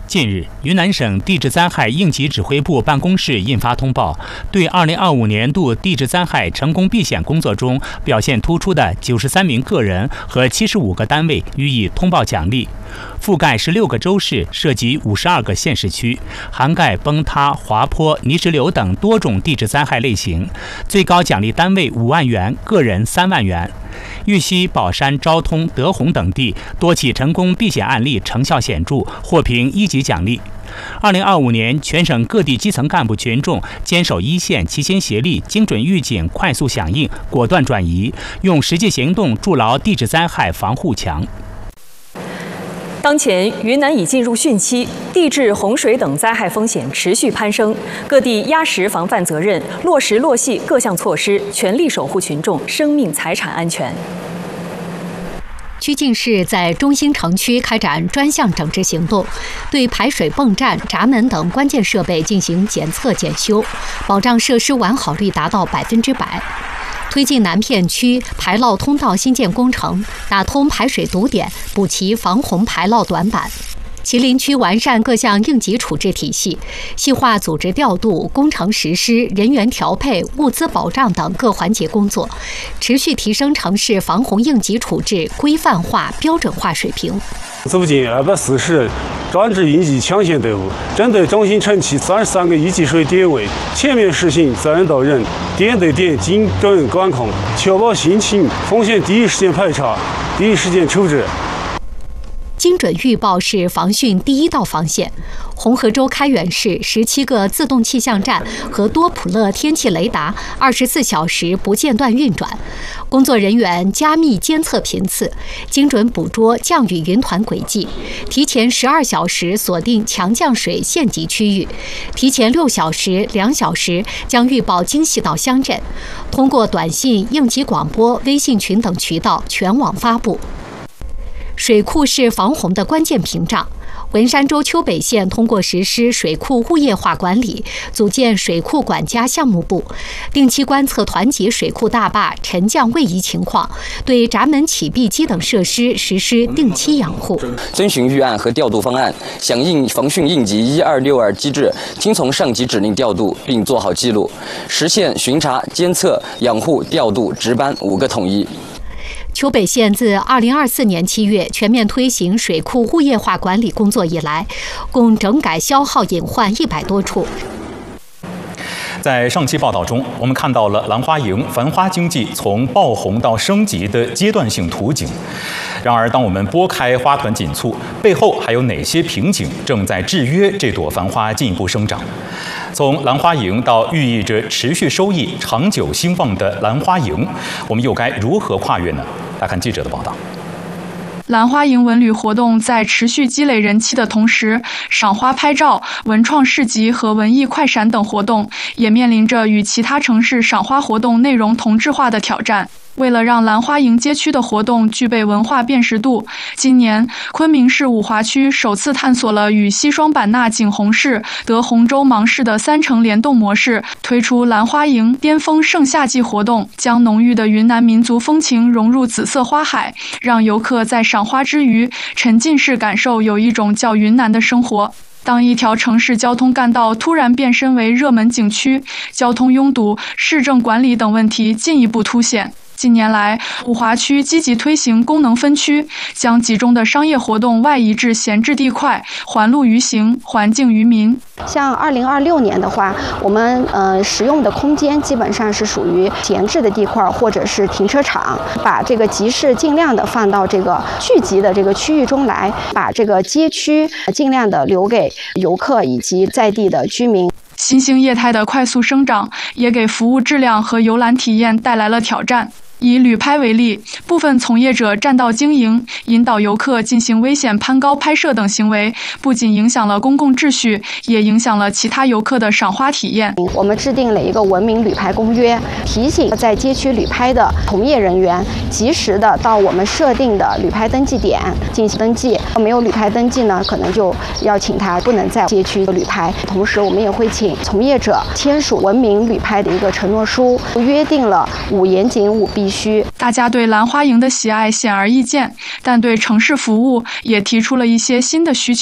近日，云南省地质灾害应急指挥部办公室印发通报，对2025年度地质灾害成功避险工作中表现突出的93名个人和75个单位予以通报奖励，覆盖16个州市，涉及52个县市区，涵盖崩塌、滑坡、泥石流等多种地质灾害类型，最高奖励单位5万元，个人3万元。玉溪、宝山、昭通、德宏等地多起成功避险案例成效显著，获评1级奖励。2025年，全省各地基层干部群众坚守一线，齐心协力，精准预警，快速响应，果断转移，用实际行动筑牢地质灾害防护墙。 当前，云南已进入汛期，地质、洪水等灾害风险持续攀升，各地压实防范责任，落实落细各项措施，全力守护群众生命财产安全。 曲靖市在中兴城区开展专项整治行动，对排水泵站、闸门等关键设备进行检测检修，保障设施完好率达到100%。推进南片区排涝通道新建工程，打通排水堵点，补齐防洪排涝短板。麒麟区完善各项应急处置体系，细化组织调度、工程实施、人员调配、物资保障等各环节工作，持续提升城市防洪应急处置规范化、标准化水平。 组建240专职应急抢险队伍，针对中兴城区33个一级水点位，全面实行责任到人、点对点精准管控，确保汛情风险第一时间排查、第一时间处置。 精准预报是防汛第一道防线。红河州开原市17个自动气象站和多普勒天气雷达24小时不间断运转，工作人员加密监测频次，精准捕捉降雨云团轨迹，提前12小时锁定强降水限级区域，提前6小时、2小时将预报精细到乡镇，通过短信、应急广播、微信群等渠道全网发布。水库是防洪的关键屏障。文山州丘北县通过实施水库物业化管理，组建水库管家项目部，定期观测团结水库大坝沉降位移情况，对闸门启闭机等设施实施定期养护。 遵循预案和调度方案，响应防汛应急1262机制，听从上级指令调度，并做好记录，实现巡查、监测、养护、调度、值班5个统一。 丘北县自2024年7月全面推行水库物业化管理工作以来，共整改消耗隐患100多处。 在上期报道中，我们看到了兰花楹繁花经济从爆红到升级的阶段性图景。然而，当我们拨开花团锦簇，背后还有哪些瓶颈正在制约这朵繁花进一步生长？从兰花楹到寓意着持续收益、长久兴旺的兰花楹，我们又该如何跨越呢？来看记者的报道。 兰花楹文旅活动在持续积累人气的同时，赏花拍照、文创市集和文艺快闪等活动也面临着与其他城市赏花活动内容同质化的挑战。为了让兰花楹街区的活动具备文化辨识度，今年昆明市五华区首次探索了与西双版纳景洪市、德宏州芒市的3城联动模式，推出兰花楹巅峰盛夏季活动，将浓郁的云南民族风情融入紫色花海，让游客在赏花之余沉浸式感受有一种叫云南的生活。当一条城市交通干道突然变身为热门景区，交通拥堵、市政管理等问题进一步凸显。近年来，五华区积极推行功能分区，将集中的商业活动外移至闲置地块，还路于行，还境于民。 像2026年的话，我们使用的空间基本上是属于闲置的地块或者是停车场，把这个集市尽量的放到这个聚集的这个区域中来，把这个街区尽量的留给游客以及在地的居民。 新兴业态的快速生长，也给服务质量和游览体验带来了挑战。以旅拍为例，部分从业者占道经营，引导游客进行危险攀高拍摄等行为，不仅影响了公共秩序，也影响了其他游客的赏花体验。 我们制定了一个文明旅拍公约，提醒在街区旅拍的从业人员及时的到我们设定的旅拍登记点进行登记。没有旅拍登记呢，可能就要请他不能在街区旅拍。同时，我们也会请从业者签署文明旅拍的一个承诺书，约定了5严谨5必须。 大家对兰花楹的喜爱显而易见，但对城市服务也提出了一些新的需求。